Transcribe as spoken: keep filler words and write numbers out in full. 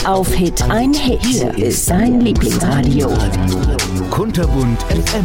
Hit auf Hit ein Hit ist sein Lieblingsradio. Kunterbunt F M.